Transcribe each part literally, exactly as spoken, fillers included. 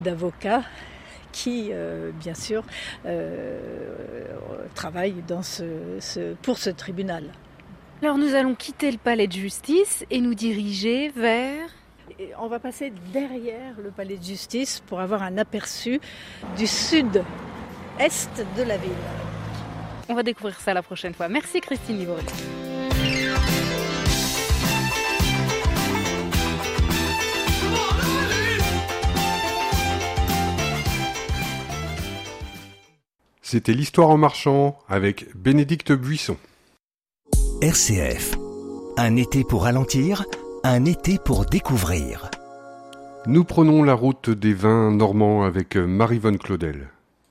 d'avocats qui, euh, bien sûr, euh, travaillent dans ce, ce, pour ce tribunal. Alors nous allons quitter le palais de justice et nous diriger vers... Et on va passer derrière le palais de justice pour avoir un aperçu du sud-est de la ville. On va découvrir ça la prochaine fois. Merci Christine Livoret. C'était l'Histoire en marchant avec Bénédicte Buisson. R C F, un été pour ralentir, un été pour découvrir. Nous prenons la route des vins normands avec Marie-Vonne Claudel.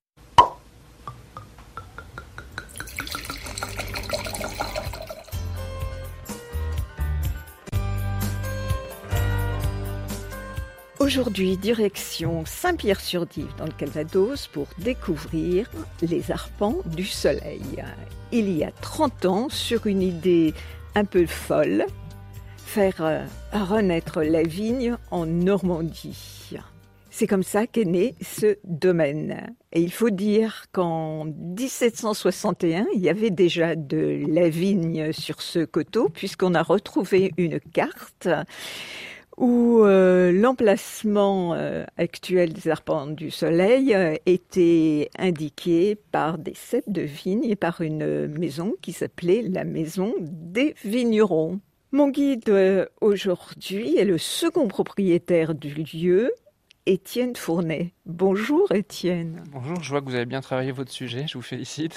Aujourd'hui, direction Saint-Pierre-sur-Dive dans le Calvados pour découvrir les arpents du soleil. Il y a trente ans, sur une idée un peu folle, faire renaître la vigne en Normandie. C'est comme ça qu'est né ce domaine. Et il faut dire qu'en dix-sept cent soixante et un, il y avait déjà de la vigne sur ce coteau, puisqu'on a retrouvé une carte où euh, l'emplacement euh, actuel des arpents du soleil euh, était indiqué par des ceps de vigne et par une maison qui s'appelait la Maison des Vignerons. Mon guide euh, aujourd'hui est le second propriétaire du lieu, Étienne Fournet. Bonjour Étienne. Bonjour, je vois que vous avez bien travaillé votre sujet, je vous félicite.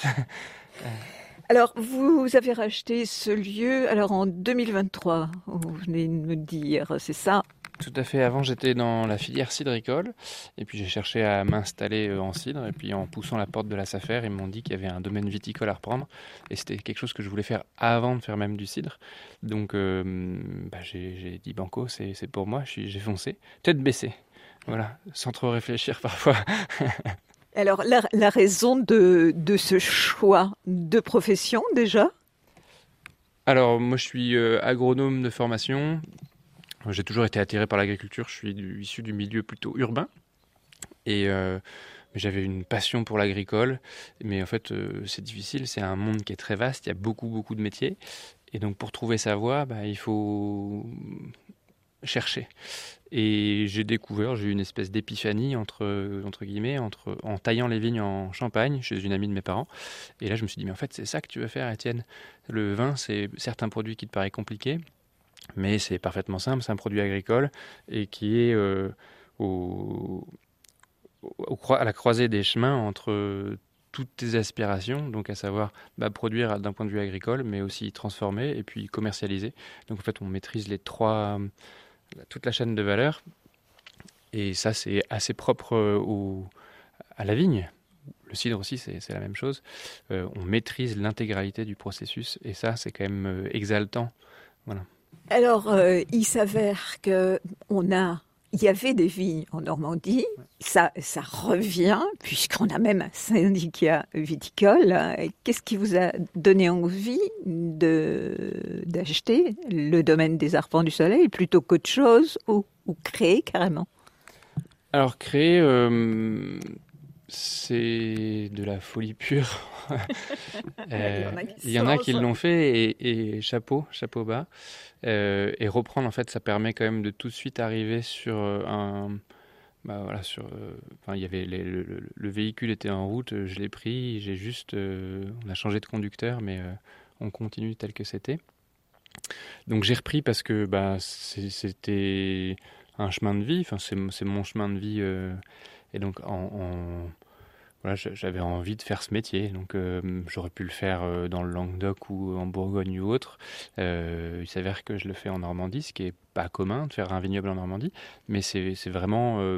Alors, vous avez racheté ce lieu alors en deux mille vingt-trois, vous venez de me dire, c'est ça? Tout à fait, avant j'étais dans la filière cidricole, et puis j'ai cherché à m'installer en cidre, et puis en poussant la porte de la Safer, ils m'ont dit qu'il y avait un domaine viticole à reprendre, et c'était quelque chose que je voulais faire avant de faire même du cidre. Donc euh, bah, j'ai, j'ai dit banco, c'est, c'est pour moi, je suis, j'ai foncé, tête baissée, voilà, sans trop réfléchir parfois. Alors, la, la raison de, de ce choix de profession, déjà? Alors, moi, je suis euh, agronome de formation. J'ai toujours été attiré par l'agriculture. Je suis du, issu du milieu plutôt urbain. Et euh, j'avais une passion pour l'agricole. Mais en fait, euh, c'est difficile. C'est un monde qui est très vaste. Il y a beaucoup, beaucoup de métiers. Et donc, pour trouver sa voie, bah, il faut chercher. Et j'ai découvert, j'ai eu une espèce d'épiphanie entre, entre guillemets, entre, en taillant les vignes en Champagne, chez une amie de mes parents. Et là, je me suis dit, mais en fait, c'est ça que tu veux faire, Étienne. Le vin, c'est certes un produit qui te paraît compliqué, mais c'est parfaitement simple, c'est un produit agricole et qui est euh, au, au, à la croisée des chemins entre toutes tes aspirations, donc à savoir bah, produire d'un point de vue agricole, mais aussi transformer et puis commercialiser. Donc en fait, on maîtrise les trois... toute la chaîne de valeur, et ça c'est assez propre au, à la vigne. Le cidre aussi c'est, c'est la même chose, euh, on maîtrise l'intégralité du processus, et ça c'est quand même euh, exaltant. Voilà. Alors euh, il s'avère que on a, il y avait des vignes en Normandie, ouais. ça, ça revient puisqu'on a même un syndicat viticole. Qu'est-ce qui vous a donné envie de, d'acheter le domaine des arpents du soleil plutôt qu'autre chose, ou, ou créer carrément? Alors créer, euh, c'est de la folie pure. euh, il y en a qui l'ont fait, et, et chapeau, chapeau bas. Euh, et reprendre, en fait, ça permet quand même de tout de suite arriver sur un... Bah voilà, sur, euh, enfin, il y avait les, le, le, le véhicule était en route, je l'ai pris, j'ai juste... Euh, on a changé de conducteur, mais euh, on continue tel que c'était. Donc j'ai repris parce que bah, c'est, c'était un chemin de vie, enfin, c'est, c'est mon chemin de vie. Euh, et donc, en... en Voilà, j'avais envie de faire ce métier, donc euh, j'aurais pu le faire euh, dans le Languedoc ou en Bourgogne ou autre. Euh, il s'avère que je le fais en Normandie, ce qui est pas commun de faire un vignoble en Normandie, mais c'est, c'est vraiment euh,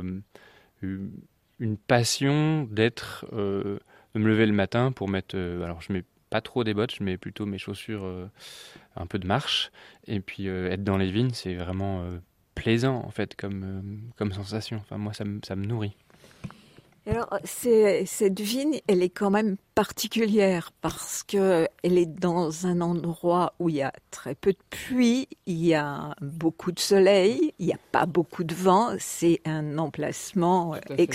une passion d'être, euh, de me lever le matin pour mettre. Euh, alors je mets pas trop des bottes, je mets plutôt mes chaussures, euh, un peu de marche, et puis euh, être dans les vignes, c'est vraiment euh, plaisant en fait comme euh, comme sensation. Enfin moi ça me ça me nourrit. Alors, c'est, cette vigne, elle est quand même particulière parce que elle est dans un endroit où il y a très peu de pluie, il y a beaucoup de soleil, il n'y a pas beaucoup de vent. C'est un emplacement